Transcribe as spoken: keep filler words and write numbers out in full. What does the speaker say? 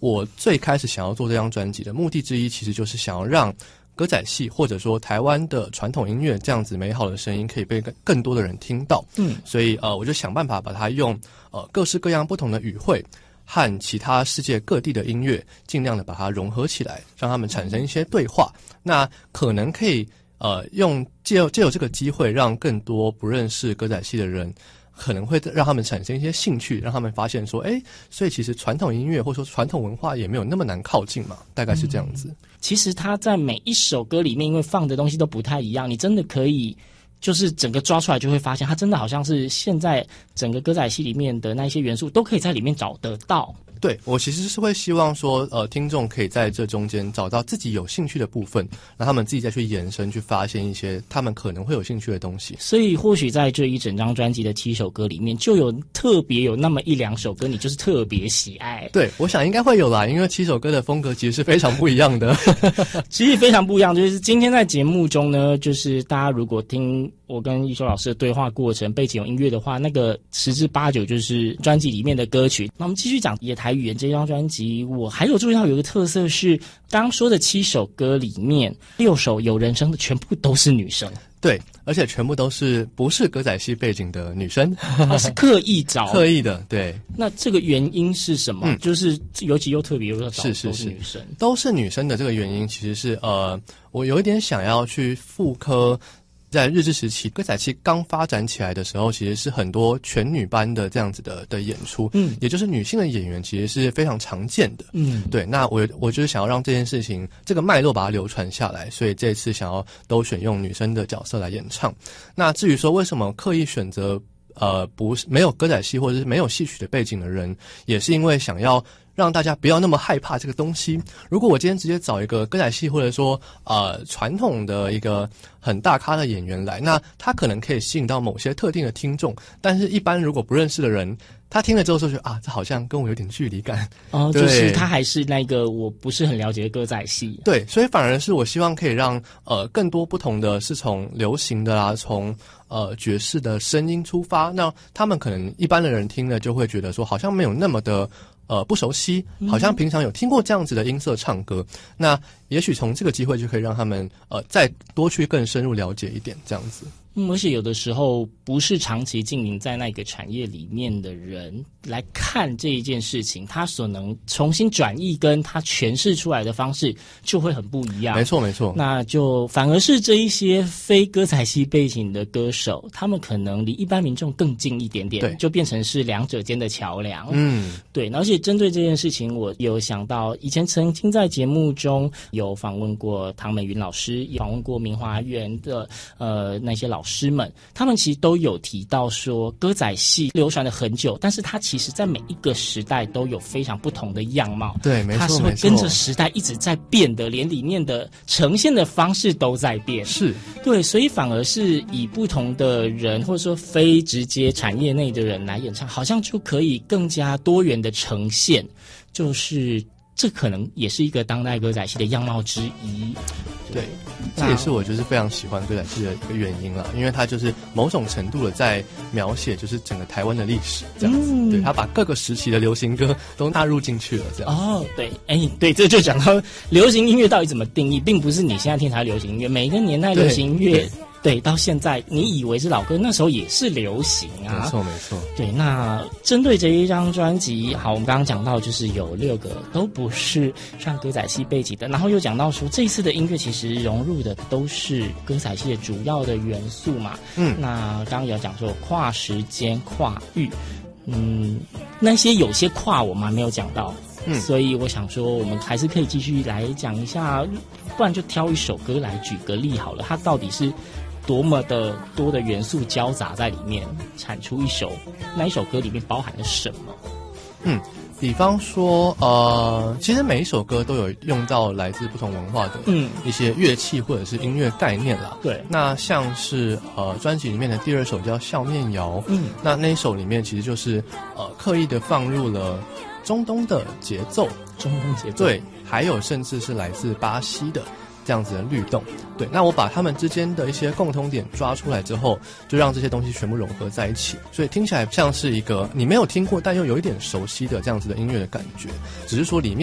我最开始想要做这张专辑的目的之一，其实就是想要让歌仔戏或者说台湾的传统音乐这样子美好的声音可以被更更多的人听到。嗯，所以呃，我就想办法把它用呃各式各样不同的语汇和其他世界各地的音乐，尽量的把它融合起来，让他们产生一些对话。那可能可以呃用借由借由这个机会，让更多不认识歌仔戏的人，可能会让他们产生一些兴趣，让他们发现说，哎，所以其实传统音乐或者说传统文化也没有那么难靠近嘛，大概是这样子。嗯， 其实他在每一首歌里面，因为放的东西都不太一样，你真的可以就是整个抓出来，就会发现它真的好像是现在整个歌仔戏里面的那些元素都可以在里面找得到。 对，我其实是会希望说，呃，听众可以在这中间找到自己有兴趣的部分，让他们自己再去延伸，去发现一些他们可能会有兴趣的东西。 所以或许在这一整张专辑的七首歌里面，就有特别有那么一两首歌，你就是特别喜爱。 对，我想应该会有啦，因为七首歌的风格其实是非常不一样的。 其实非常不一样，就是今天在节目中呢，就是大家如果听我跟一休老师的对话过程，背景有音乐的话，那个十之八九就是专辑里面的歌曲。那我们继续讲野台语言这张专辑，我还有注意到有一个特色是，刚刚说的七首歌里面，六首有人声的全部都是女生。 对，而且全部都是不是歌仔戏背景的女生， 啊，是刻意找刻意的。对， 那这个原因是什么？嗯，就是尤其又特别又找是是是都是女生， 都是女生的这个原因，其实是呃，我有一点想要去复刻。在日治时期，歌仔戏刚发展起来的时候，其实是很多全女班的这样子的的演出，嗯，也就是女性的演员其实是非常常见的，嗯，对。那我我就是想要让这件事情这个脉络把它流传下来，所以这次想要都选用女生的角色来演唱。那至于说为什么刻意选择呃不是没有歌仔戏或者是没有戏曲的背景的人，也是因为想要让大家不要那么害怕这个东西。如果我今天直接找一个歌仔戏或者说呃传统的一个很大咖的演员来，那他可能可以吸引到某些特定的听众，但是一般如果不认识的人，他听了之后就觉得啊，这好像跟我有点距离感。 哦，就是他还是那个我不是很了解的歌仔戏。 对，所以反而是我希望可以让呃更多不同的是从流行的啦，从呃爵士的声音出发，那他们可能一般的人听了就会觉得说好像没有那么的呃不熟悉，好像平常有听过这样子的音色唱歌，嗯，那也许从这个机会就可以让他们呃再多去更深入了解一点这样子。 嗯，而且有的时候不是长期经营在那个产业里面的人来看这一件事情，他所能重新转译跟他诠释出来的方式就会很不一样。 没错没错， 那就反而是这一些非歌仔戏背景的歌手，他们可能离一般民众更近一点点，对，就变成是两者间的桥梁。嗯，对。而且针对这件事情，我有想到以前曾经在节目中有访问过唐美云老师，也访问过明华园的呃那些老师师们，他们其实都有提到说，歌仔戏流传了很久，但是它其实在每一个时代都有非常不同的样貌。 对，没错， 它是会跟着时代一直在变的，连里面的呈现的方式都在变。 是， 对，所以反而是以不同的人，或者说非直接产业内的人来演唱，好像就可以更加多元的呈现，就是这可能也是一个当代歌仔戏的样貌之一。 对，这也是我就是非常喜欢歌仔戏的一个原因啦，因为它就是某种程度的在描写就是整个台湾的历史这样子。嗯，对，它把各个时期的流行歌都纳入进去了这样。 哦，对，哎，对，这就讲到流行音乐到底怎么定义，并不是你现在听它流行音乐，每一个年代流行音乐。对，到现在你以为是老歌，那时候也是流行啊。 没错没错。 对，那针对这一张专辑，好，我们刚刚讲到就是有六个都不是上歌仔戏背景的，然后又讲到说这一次的音乐其实融入的都是歌仔戏的主要的元素嘛。嗯，那刚刚有讲说跨时间、跨域，嗯，那些有些跨我们还没有讲到。嗯，所以我想说，我们还是可以继续来讲一下，不然就挑一首歌来举个例好了，它到底是多么的多的元素交杂在里面，产出一首那一首歌里面包含了什么？ 嗯，比方说，呃，其实每一首歌都有用到来自不同文化的嗯一些乐器或者是音乐概念啦。 对， 那像是呃专辑里面的第二首叫《笑面谣》，嗯，那那一首里面其实就是呃刻意的放入了中东的节奏， 中东节奏， 对，还有甚至是来自巴西的这样子的律动。对，那我把他们之间的一些共通点抓出来之后，就让这些东西全部融合在一起，所以听起来像是一个你没有听过但又有一点熟悉的这样子的音乐的感觉，只是说里面